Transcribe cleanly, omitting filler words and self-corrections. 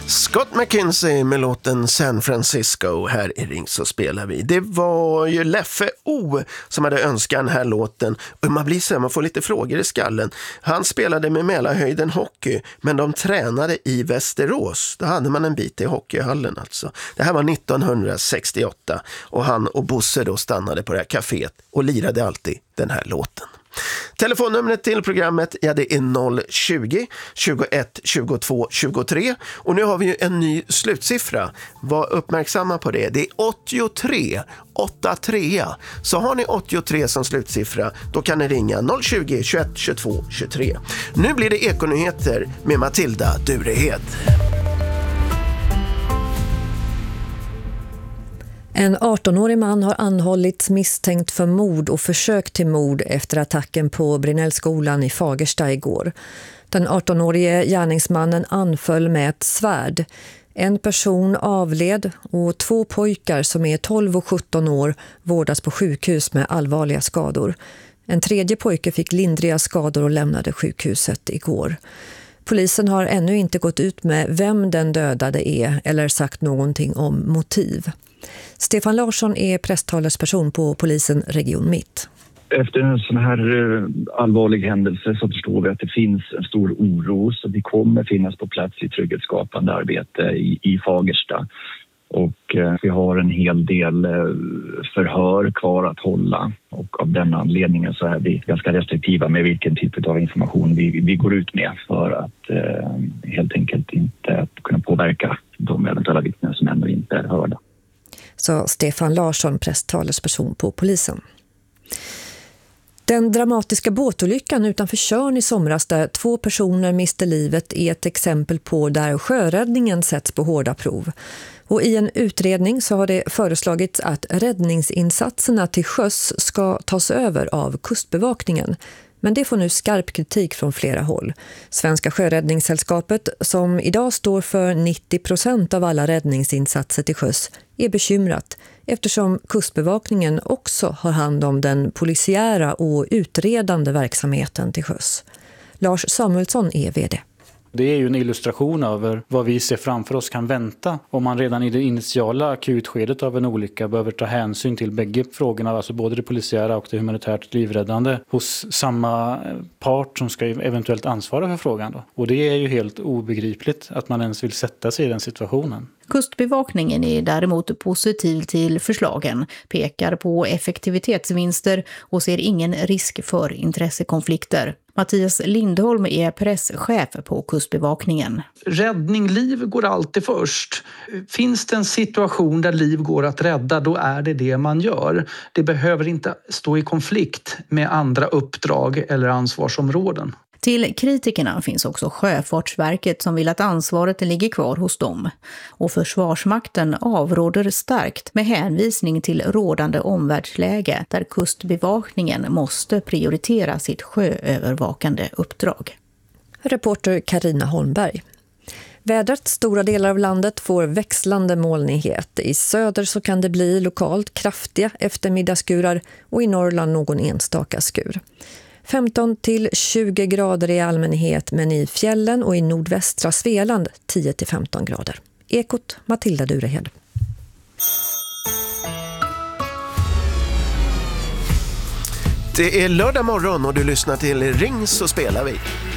Scott McKinsey med låten San Francisco. Här i Ring så spelar vi. Det var ju Leffe O som hade önskat den här låten. Och man får lite frågor i skallen. Han spelade med Mälarhöjden hockey, men de tränade i Västerås. Då hade man en bit i hockeyhallen alltså. Det här var 1968 och han och Bosse då stannade på det här kaféet och lirade alltid den här låten. Telefonnumret till programmet, ja, det är 020 21 22 23 och nu har vi ju en ny slutsiffra. Var uppmärksamma på det. Det är 83 83. Så har ni 83 som slutsiffra, då kan ni ringa 020 21 22 23. Nu blir det Ekonyheter med Matilda Durehed. En 18-årig man har anhållits misstänkt för mord och försök till mord efter attacken på Brinnellskolan i Fagersta igår. Den 18-årige gärningsmannen anföll med ett svärd. En person avled och 2 pojkar som är 12 och 17 år vårdas på sjukhus med allvarliga skador. En 3:e pojke fick lindriga skador och lämnade sjukhuset igår. Polisen har ännu inte gått ut med vem den dödade är eller sagt någonting om motiv. Stefan Larsson är presstalesperson på polisen Region Mitt. Efter en sån här allvarlig händelse så förstår vi att det finns en stor oro, så vi kommer finnas på plats i trygghetsskapande arbete i Fagersta. Och vi har en hel del förhör kvar att hålla, och av den anledningen så är vi ganska restriktiva med vilken typ av information vi går ut med för att helt enkelt inte kunna påverka de eventuella vittnen som ännu inte är hörda. Så Stefan Larsson, presstalesperson på polisen. Den dramatiska båtolyckan utanför Tjörn i somras där 2 personer miste livet är ett exempel på där sjöräddningen sätts på hårda prov. Och i en utredning så har det föreslagits att räddningsinsatserna till sjöss ska tas över av Kustbevakningen. Men det får nu skarp kritik från flera håll. Svenska sjöräddningssällskapet, som idag står för 90% av alla räddningsinsatser till sjöss, är bekymrat eftersom Kustbevakningen också har hand om den polisiära och utredande verksamheten till sjöss. Lars Samuelsson är vd. Det är ju en illustration över vad vi ser framför oss kan vänta om man redan i det initiala akutskedet av en olycka behöver ta hänsyn till bägge frågorna, alltså både det polisiära och det humanitärt livräddande hos samma part som ska eventuellt ansvara för frågan då. Och det är ju helt obegripligt att man ens vill sätta sig i den situationen. Kustbevakningen är däremot positiv till förslagen, pekar på effektivitetsvinster och ser ingen risk för intressekonflikter. Mattias Lindholm är presschef på Kustbevakningen. Räddning, liv går alltid först. Finns det en situation där liv går att rädda, då är det man gör. Det behöver inte stå i konflikt med andra uppdrag eller ansvarsområden. Till kritikerna finns också Sjöfartsverket som vill att ansvaret ligger kvar hos dem. Och Försvarsmakten avråder starkt med hänvisning till rådande omvärldsläge där Kustbevakningen måste prioritera sitt sjöövervakande uppdrag. Reporter Carina Holmberg. Vädret stora delar av landet får växlande molnighet. I söder så kan det bli lokalt kraftiga eftermiddagsskurar och i Norrland någon enstaka skur. 15 till 20 grader i allmänhet, men i fjällen och i nordvästra Svealand 10 till 15 grader. Ekot, Matilda Durehed. Det är lördag morgon och du lyssnar till Ring så spelar vi.